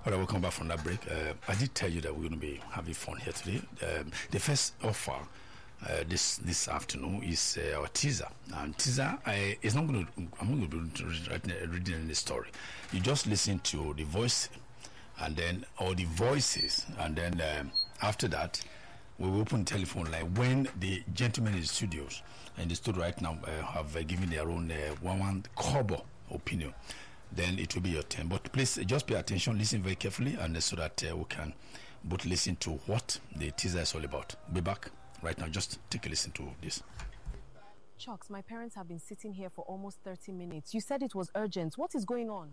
All right, welcome back from that break. I did tell you that we're going to be having fun here today. The first offer this afternoon is our teaser. And teaser, I'm not going to be reading the story. You just listen to the voice, and then all the voices, and then after that, we will open telephone line when the gentlemen in the studios and the studio right now have given their own one kobo opinion. Then it will be your turn. But please just pay attention, listen very carefully, and so that we can both listen to what the teaser is all about. Be back right now. Just take a listen to this. Chucks, my parents have been sitting here for almost 30 minutes. You said it was urgent. What is going on?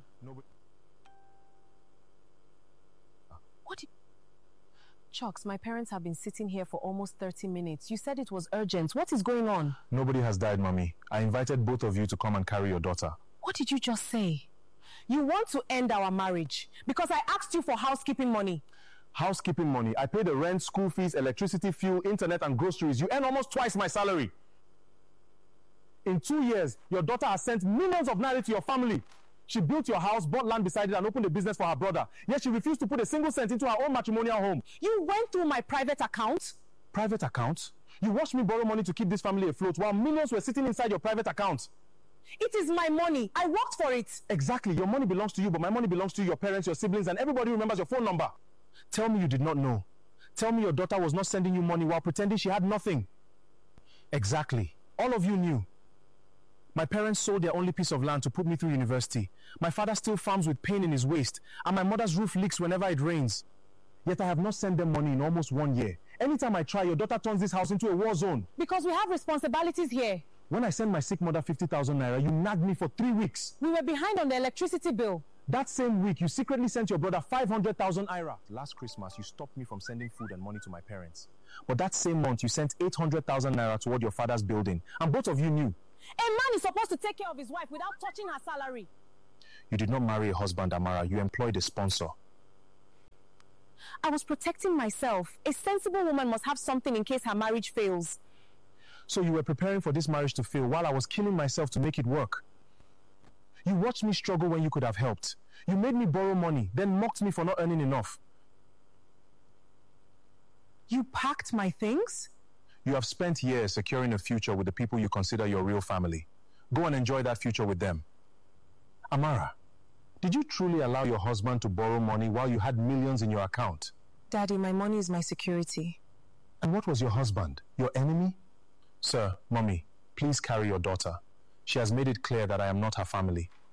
Chucks, my parents have been sitting here for almost 30 minutes. You said it was urgent. What is going on? Nobody has died, Mommy. I invited both of you to come and carry your daughter. What did you just say? You want to end our marriage because I asked you for housekeeping money. Housekeeping money? I pay the rent, school fees, electricity, fuel, internet, and groceries. You earn almost twice my salary. In 2 years, your daughter has sent millions of naira to your family. She built your house, bought land beside it, and opened a business for her brother. Yet she refused to put a single cent into her own matrimonial home. You went through my private account? Private account? You watched me borrow money to keep this family afloat while millions were sitting inside your private account. It is my money. I worked for it. Exactly. Your money belongs to you, but my money belongs to your parents, your siblings, and everybody remembers your phone number. Tell me you did not know. Tell me your daughter was not sending you money while pretending she had nothing. Exactly. All of you knew. My parents sold their only piece of land to put me through university. My father still farms with pain in his waist, and my mother's roof leaks whenever it rains. Yet I have not sent them money in almost 1 year. Anytime I try, your daughter turns this house into a war zone. Because we have responsibilities here. When I sent my sick mother 50,000 naira, you nagged me for 3 weeks. We were behind on the electricity bill. That same week, you secretly sent your brother 500,000 naira. Last Christmas, you stopped me from sending food and money to my parents. But that same month, you sent 800,000 naira toward your father's building. And both of you knew. A man is supposed to take care of his wife without touching her salary. You did not marry a husband, Amara. You employed a sponsor. I was protecting myself. A sensible woman must have something in case her marriage fails. So you were preparing for this marriage to fail while I was killing myself to make it work. You watched me struggle when you could have helped. You made me borrow money, then mocked me for not earning enough. You packed my things? You have spent years securing a future with the people you consider your real family. Go and enjoy that future with them. Amara, did you truly allow your husband to borrow money while you had millions in your account? Daddy, my money is my security. And what was your husband? Your enemy? Sir, Mommy, please carry your daughter. She has made it clear that I am not her family.